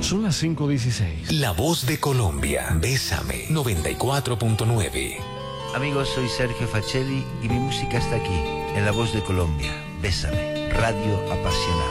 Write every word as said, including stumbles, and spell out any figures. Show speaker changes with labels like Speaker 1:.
Speaker 1: Son las cinco dieciséis.
Speaker 2: La Voz de Colombia. Bésame. noventa y cuatro punto nueve.
Speaker 3: Amigos, soy Sergio Facelli y mi música está aquí, en La Voz de Colombia. Bésame. Radio apasionada.